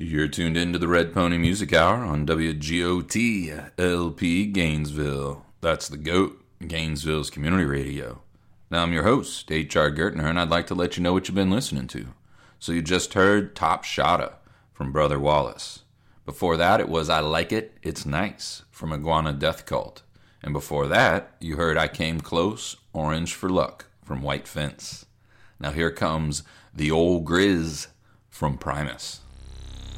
You're tuned into the Red Pony Music Hour on WGOT LP Gainesville. That's the GOAT, Gainesville's community radio. Now I'm your host, H.R. Gertner, and I'd like to let you know what you've been listening to. So you just heard Top Shotta from Brother Wallace. Before that, it was I Like It, It's Nice from Iguana Death Cult. And before that, you heard I Came Close, Orange for Luck from White Fence. Now here comes The Old Grizz from Primus.